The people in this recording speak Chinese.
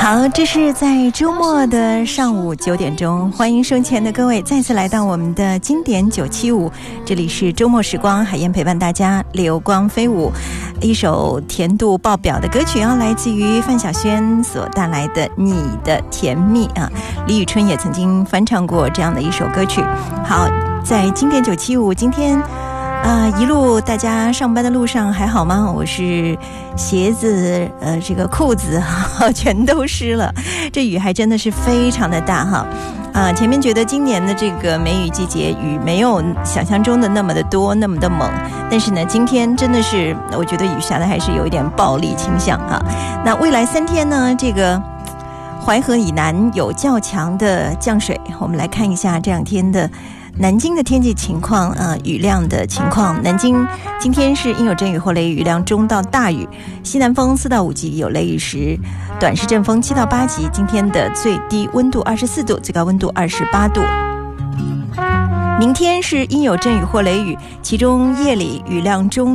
好，这是在周末的上午9点钟，欢迎收前的各位再次来到我们的经典975，这里是周末时光，海燕陪伴大家，流光飞舞。一首甜度爆表的歌曲来自于范晓萱所带来的《你的甜蜜》啊，李宇春也曾经翻唱过这样的一首歌曲。好，在经典975，今天一路大家上班的路上还好吗？我是鞋子这个裤子全都湿了，这雨还真的是非常的大哈。前面觉得今年的这个梅雨季节雨没有想象中的那么的多那么的猛，但是呢今天真的是我觉得雨下的还是有一点暴力倾向啊。那未来3天呢，这个淮河以南有较强的降水，我们来看一下这2天的南京的天气情况雨量的情况。南京今天是阴有阵雨或雷雨，雨量中到大雨，西南风4到5级，有雷雨时，短时阵风7到8级。今天的最低温度24度，最高温度28度。明天是阴有阵雨或雷雨，其中夜里雨量中